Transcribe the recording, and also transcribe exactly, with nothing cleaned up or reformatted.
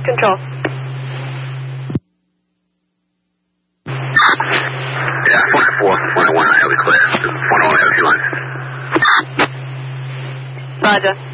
control. Yeah, one oh four, one oh one, I have the class. one oh one, I have two lines. Roger.